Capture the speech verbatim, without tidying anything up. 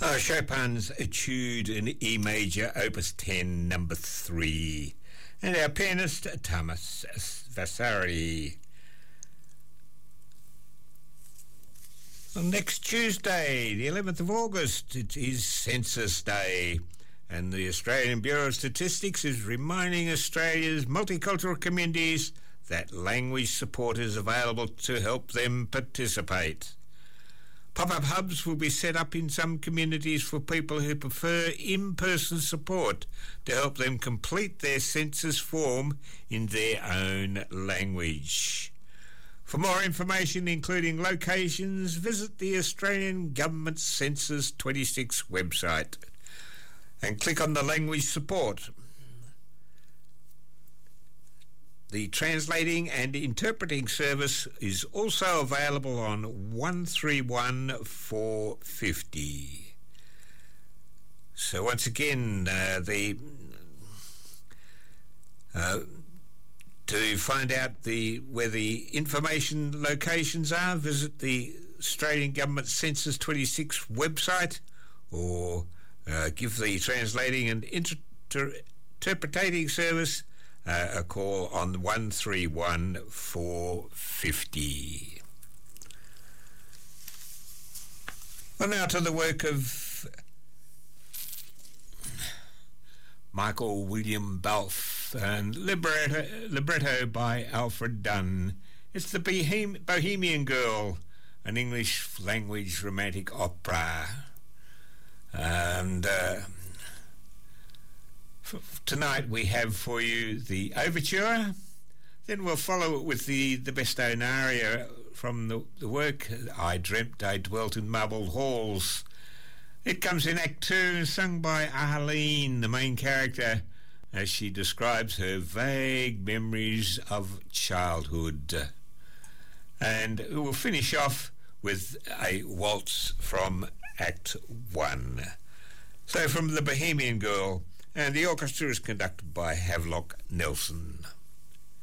Uh, Chopin's Etude in E major, Opus ten, number three. And our pianist, Thomas Vasari. On next Tuesday, the eleventh of August, it is Census Day. And the Australian Bureau of Statistics is reminding Australia's multicultural communities that language support is available to help them participate. Pop-up hubs will be set up in some communities for people who prefer in-person support to help them complete their census form in their own language. For more information, including locations, visit the Australian Government Census twenty-six website and click on the language support. The translating and interpreting service is also available on one three one four five zero. So once again, uh, the uh, to find out the where the information locations are, visit the Australian Government Census twenty-six website, or uh, give the translating and inter- interpreting service uh, a call on one three one four five zero. Well, now to the work of Michael William Balfe and libretto, libretto by Alfred Dunn. It's the Bohem- Bohemian Girl, an English language romantic opera. And uh, f- tonight we have for you the overture. Then we'll follow it with the, the besto aria from the, the work I Dreamt I Dwelt in Marble Halls. It comes in Act Two, sung by Arlene, the main character, as she describes her vague memories of childhood. And we'll finish off with a waltz from Act One. So from The Bohemian Girl, and the orchestra is conducted by Havelock Nelson.